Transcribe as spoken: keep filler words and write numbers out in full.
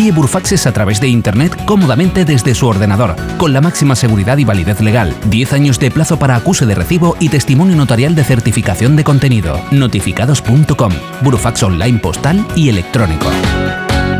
Envíe burofaxes a través de Internet cómodamente desde su ordenador, con la máxima seguridad y validez legal. diez años de plazo para acuse de recibo y testimonio notarial de certificación de contenido. Notificados punto com. Burofax online postal y electrónico.